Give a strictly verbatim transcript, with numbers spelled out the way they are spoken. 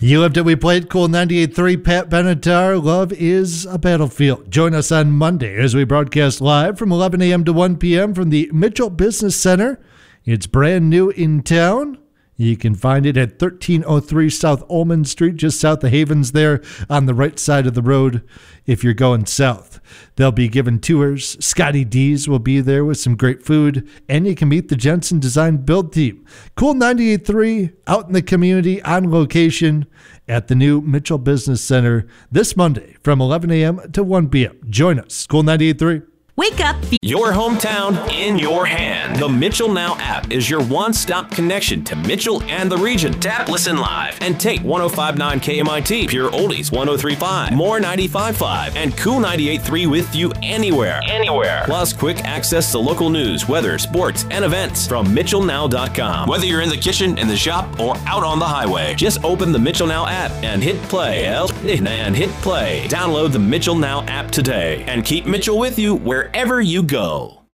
You lived it, we played. Cool ninety-eight point three, Pat Benatar. Love is a battlefield. Join us on Monday as we broadcast live from eleven a.m. to one p.m. from the Mitchell Business Center. It's brand new in town. You can find it at thirteen oh three South Ullman Street, just south of Havens there on the right side of the road if you're going south. They'll be giving tours. Scotty D's will be there with some great food, and you can meet the Jensen Design Build Team. Cool ninety-eight point three out in the community on location at the new Mitchell Business Center this Monday from eleven a.m. to one p.m. Join us. Cool ninety-eight point three. Wake up. Your hometown in your hand. The Mitchell Now app is your one-stop connection to Mitchell and the region. Tap, listen live, and take one oh five point nine K M I T, Pure Oldies one oh three point five, More ninety-five point five, and Cool ninety-eight point three with you anywhere. Anywhere. Plus, quick access to local news, weather, sports, and events from Mitchell Now dot com. Whether you're in the kitchen, in the shop, or out on the highway, just open the Mitchell Now app and hit play. And hit play. Download the Mitchell Now app today and keep Mitchell with you wherever you go.